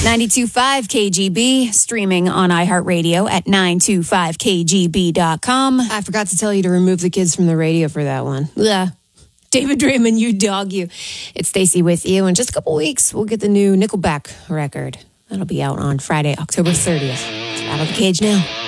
92.5 KGB, streaming on iHeartRadio at 925kgb.com. I forgot to tell you to remove the kids from the radio for that one. Yeah. David Draymond, you dog you. It's Stacey with you. In just a couple weeks, we'll get the new Nickelback record. That'll be out on Friday, October 30th. It's Out of the Cage now.